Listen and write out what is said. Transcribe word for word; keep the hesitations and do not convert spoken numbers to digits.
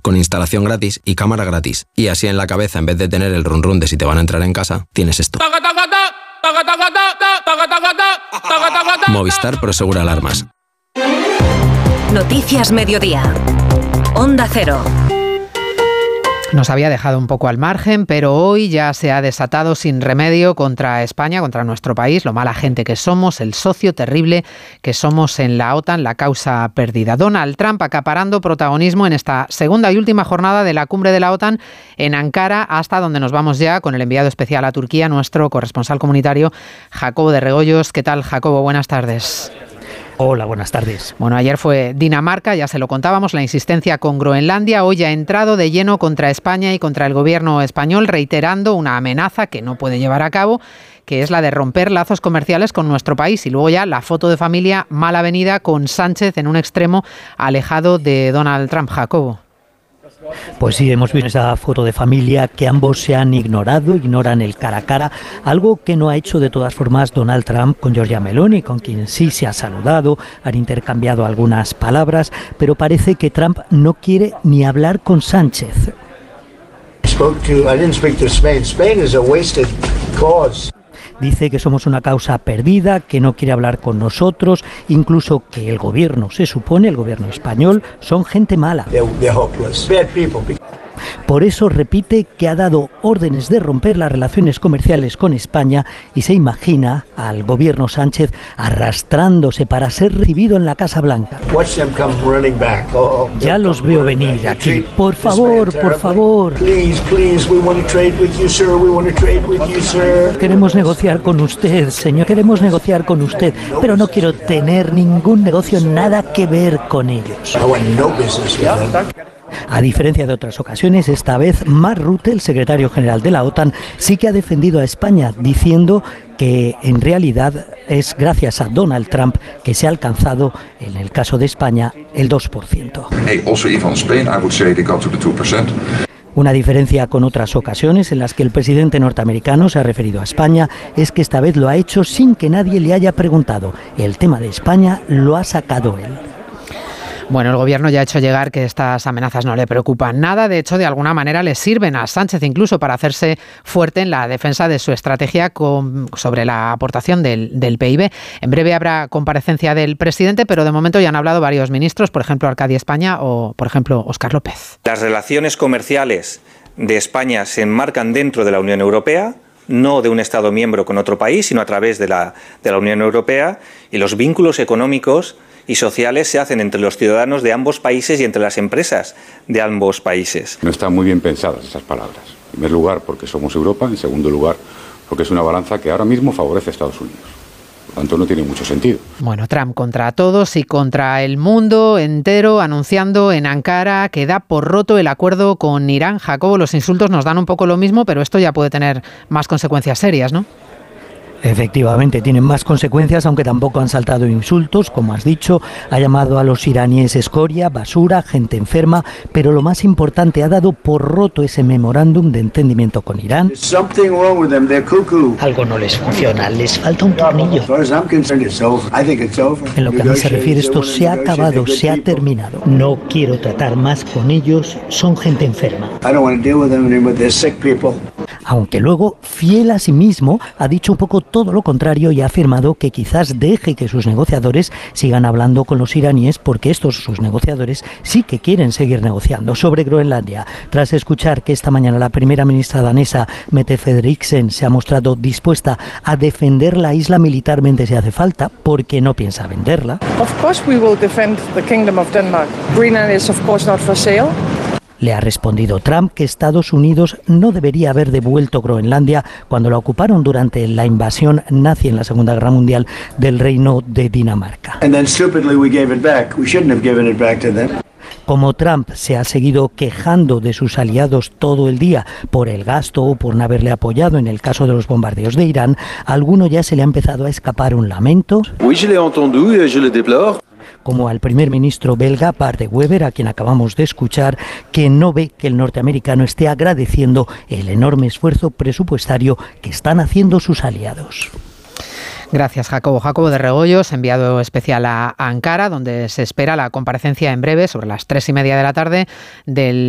con instalación gratis y cámara gratis. Y así en la cabeza, en vez de tener el run run de si te van a entrar en casa, tienes esto. Movistar Prosegura Alarmas. Noticias Mediodía. Onda Cero. Nos había dejado un poco al margen, pero hoy ya se ha desatado sin remedio contra España, contra nuestro país, lo mala gente que somos, el socio terrible que somos en la OTAN, la causa perdida. Donald Trump acaparando protagonismo en esta segunda y última jornada de la cumbre de la OTAN en Ankara, hasta donde nos vamos ya con el enviado especial a Turquía, nuestro corresponsal comunitario, Jacobo de Regoyos. ¿Qué tal, Jacobo? Buenas tardes. Hola, buenas tardes. Bueno, ayer fue Dinamarca, ya se lo contábamos, la insistencia con Groenlandia. Hoy ha entrado de lleno contra España y contra el gobierno español, reiterando una amenaza que no puede llevar a cabo, que es la de romper lazos comerciales con nuestro país. Y luego ya la foto de familia mal avenida con Sánchez en un extremo alejado de Donald Trump. Jacobo. Pues sí, hemos visto esa foto de familia que ambos se han ignorado, ignoran el cara a cara, algo que no ha hecho de todas formas Donald Trump con Giorgia Meloni, con quien sí se ha saludado, han intercambiado algunas palabras, pero parece que Trump no quiere ni hablar con Sánchez. Dice que somos una causa perdida, que no quiere hablar con nosotros, incluso que el gobierno, se supone, el gobierno español, son gente mala. Por eso repite que ha dado órdenes de romper las relaciones comerciales con España y se imagina al gobierno Sánchez arrastrándose para ser recibido en la Casa Blanca. Ya los veo venir aquí. Por favor, por favor. Queremos negociar con usted, señor. Queremos negociar con usted, pero no quiero tener ningún negocio, nada que ver con ellos. A diferencia de otras ocasiones, esta vez Mark Rutte, el secretario general de la OTAN, sí que ha defendido a España, diciendo que en realidad es gracias a Donald Trump que se ha alcanzado, en el caso de España, el dos por ciento. Una diferencia con otras ocasiones en las que el presidente norteamericano se ha referido a España es que esta vez lo ha hecho sin que nadie le haya preguntado. El tema de España lo ha sacado él. Bueno, el gobierno ya ha hecho llegar que estas amenazas no le preocupan nada. De hecho, de alguna manera le sirven a Sánchez incluso para hacerse fuerte en la defensa de su estrategia con, sobre la aportación del, del P I B. En breve habrá comparecencia del presidente, pero de momento ya han hablado varios ministros, por ejemplo, Arcadia España o, por ejemplo, Óscar López. Las relaciones comerciales de España se enmarcan dentro de la Unión Europea, no de un Estado miembro con otro país, sino a través de la, de la Unión Europea, y los vínculos económicos y sociales se hacen entre los ciudadanos de ambos países y entre las empresas de ambos países. No están muy bien pensadas esas palabras. En primer lugar, porque somos Europa. En segundo lugar, porque es una balanza que ahora mismo favorece a Estados Unidos. Por tanto, no tiene mucho sentido. Bueno, Trump contra todos y contra el mundo entero, anunciando en Ankara que da por roto el acuerdo con Irán. Jacobo, los insultos nos dan un poco lo mismo, pero esto ya puede tener más consecuencias serias, ¿no? Efectivamente, tienen más consecuencias, aunque tampoco han saltado insultos, como has dicho. Ha llamado a los iraníes escoria, basura, gente enferma, pero lo más importante, ha dado por roto ese memorándum de entendimiento con Irán. Algo no les funciona, les falta un tornillo. En lo que a mí se refiere, esto se ha acabado, se ha terminado. No quiero tratar más con ellos, son gente enferma. Aunque luego, fiel a sí mismo, ha dicho un poco todo lo contrario y ha afirmado que quizás deje que sus negociadores sigan hablando con los iraníes, porque estos, sus negociadores, sí que quieren seguir negociando. Sobre Groenlandia, tras escuchar que esta mañana la primera ministra danesa, Mette Frederiksen, se ha mostrado dispuesta a defender la isla militarmente si hace falta, porque no piensa venderla. Of course we will defend the Kingdom of Denmark. Greenland is of course not for sale. Le ha respondido Trump que Estados Unidos no debería haber devuelto Groenlandia cuando la ocuparon durante la invasión nazi en la Segunda Guerra Mundial del Reino de Dinamarca. Como Trump se ha seguido quejando de sus aliados todo el día por el gasto o por no haberle apoyado en el caso de los bombardeos de Irán, a alguno ya se le ha empezado a escapar un lamento. Oui, je l'ai entendu et je le déplore. Como al primer ministro belga, Bart de Wever, a quien acabamos de escuchar, que no ve que el norteamericano esté agradeciendo el enorme esfuerzo presupuestario que están haciendo sus aliados. Gracias, Jacobo. Jacobo de Regoyos, enviado especial a Ankara, donde se espera la comparecencia en breve, sobre las tres y media de la tarde, del